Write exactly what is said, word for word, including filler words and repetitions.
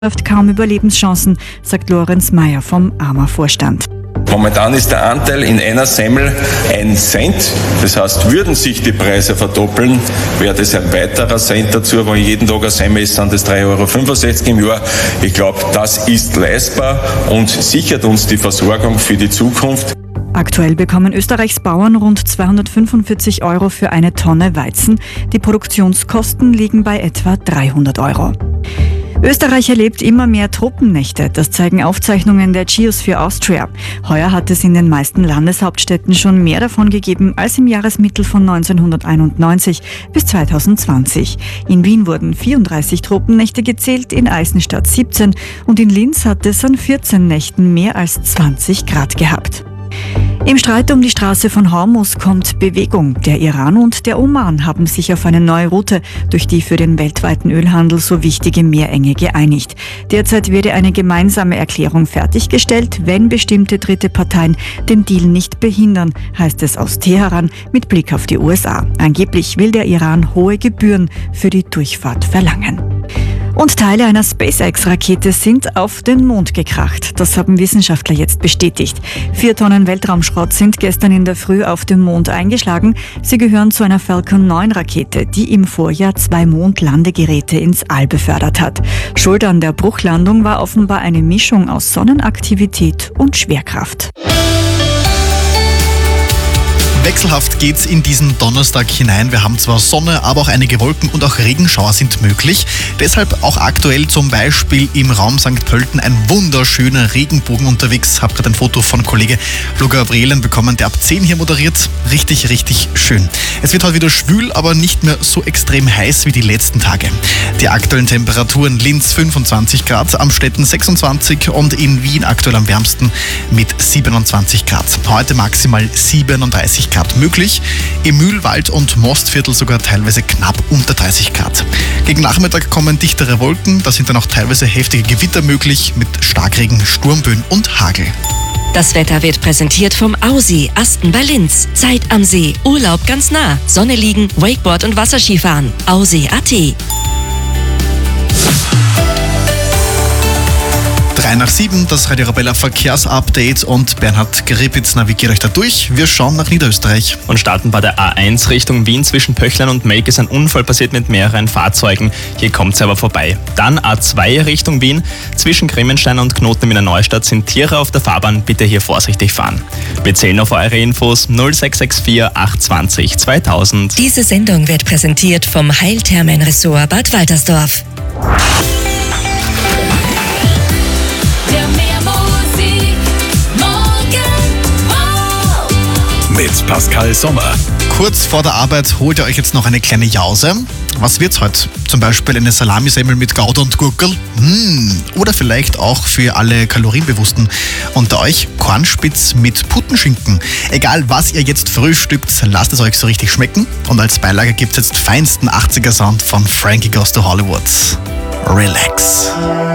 läuft kaum Überlebenschancen, sagt Lorenz Meyer vom A M A-Vorstand. Momentan ist der Anteil in einer Semmel ein Cent. Das heißt, würden sich die Preise verdoppeln, wäre das ein weiterer Cent dazu. Wenn jeden Tag eine Semmel ist, sind das drei Euro fünfundsechzig im Jahr. Ich glaube, das ist leistbar und sichert uns die Versorgung für die Zukunft. Aktuell bekommen Österreichs Bauern rund zweihundertfünfundvierzig Euro für eine Tonne Weizen. Die Produktionskosten liegen bei etwa dreihundert Euro. Österreich erlebt immer mehr Tropennächte. Das zeigen Aufzeichnungen der Geosphere Austria. Heuer hat es in den meisten Landeshauptstädten schon mehr davon gegeben als im Jahresmittel von neunzehnhunderteinundneunzig bis zweitausendzwanzig. In Wien wurden vierunddreißig Tropennächte gezählt, in Eisenstadt siebzehn und in Linz hat es an vierzehn Nächten mehr als zwanzig Grad gehabt. Im Streit um die Straße von Hormuz kommt Bewegung. Der Iran und der Oman haben sich auf eine neue Route durch die für den weltweiten Ölhandel so wichtige Meerenge geeinigt. Derzeit werde eine gemeinsame Erklärung fertiggestellt, wenn bestimmte dritte Parteien den Deal nicht behindern, heißt es aus Teheran mit Blick auf die U S A. Angeblich will der Iran hohe Gebühren für die Durchfahrt verlangen. Und Teile einer SpaceX-Rakete sind auf den Mond gekracht. Das haben Wissenschaftler jetzt bestätigt. Vier Tonnen Weltraumschrott sind gestern in der Früh auf dem Mond eingeschlagen. Sie gehören zu einer Falcon neun Rakete, die im Vorjahr zwei Mondlandegeräte ins All befördert hat. Schuld an der Bruchlandung war offenbar eine Mischung aus Sonnenaktivität und Schwerkraft. Wechselhaft geht's in diesen Donnerstag hinein. Wir haben zwar Sonne, aber auch einige Wolken und auch Regenschauer sind möglich. Deshalb auch aktuell zum Beispiel im Raum Sankt Pölten ein wunderschöner Regenbogen unterwegs. Hab gerade ein Foto von Kollege Flo Gabrielen bekommen, der ab zehn hier moderiert. Richtig, richtig schön. Es wird heute wieder schwül, aber nicht mehr so extrem heiß wie die letzten Tage. Die aktuellen Temperaturen: Linz fünfundzwanzig Grad, Amstetten sechsundzwanzig und in Wien aktuell am wärmsten mit siebenundzwanzig Grad. Heute maximal siebenunddreißig Grad möglich. Im Mühlwald und Mostviertel sogar teilweise knapp unter dreißig Grad. Gegen Nachmittag kommen dichtere Wolken, da sind dann auch teilweise heftige Gewitter möglich mit Starkregen, Sturmböen und Hagel. Das Wetter wird präsentiert vom Ausi Asten bei Linz. Zeit am See, Urlaub ganz nah, Sonne liegen, Wakeboard und Wasserskifahren. Ausi Punkt at. drei nach sieben, das Radio Arabella Verkehrsupdate und Bernhard Gripitz navigiert euch da durch. Wir schauen nach Niederösterreich. Und starten bei der A eins Richtung Wien. Zwischen Pöchlern und Melk ist ein Unfall passiert mit mehreren Fahrzeugen. Hier kommt es aber vorbei. Dann A zwei Richtung Wien. Zwischen Grimmenstein und Knoten in der Neustadt sind Tiere auf der Fahrbahn. Bitte hier vorsichtig fahren. Wir zählen auf eure Infos null sechs sechs vier acht zwei null zweitausend. Diese Sendung wird präsentiert vom Heilthermenressort Bad Waltersdorf. Mit Pascal Sommer. Kurz vor der Arbeit holt ihr euch jetzt noch eine kleine Jause. Was wird's heute? Zum Beispiel eine Salamisemmel mit Gouda und Gurkel? Mmh. Oder vielleicht auch für alle Kalorienbewussten unter euch Kornspitz mit Puttenschinken. Egal was ihr jetzt frühstückt, lasst es euch so richtig schmecken. Und als Beilage gibt's jetzt feinsten achtziger Sound von Frankie Goes to Hollywood. Relax.